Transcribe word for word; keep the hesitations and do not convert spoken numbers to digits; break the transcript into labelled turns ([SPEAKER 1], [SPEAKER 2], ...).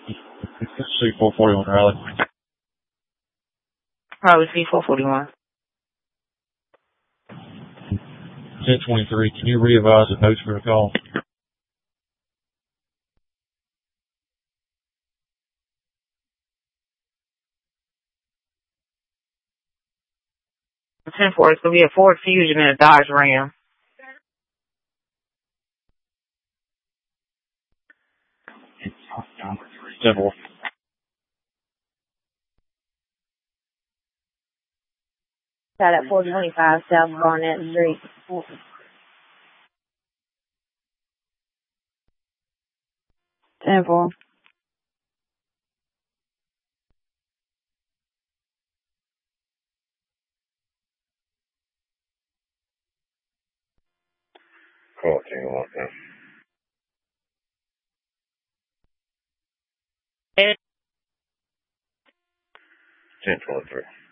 [SPEAKER 1] C four forty-one Raleigh.
[SPEAKER 2] Probably C four forty-one.
[SPEAKER 1] ten twenty-three, can you re-advise the notes for the call?
[SPEAKER 2] ten four, it's going to be a Ford Fusion and a Dodge Ram.
[SPEAKER 1] ten four.
[SPEAKER 3] Got at four twenty-five South Barnett Street. ten four.
[SPEAKER 4] Call team one time. ten twenty-three.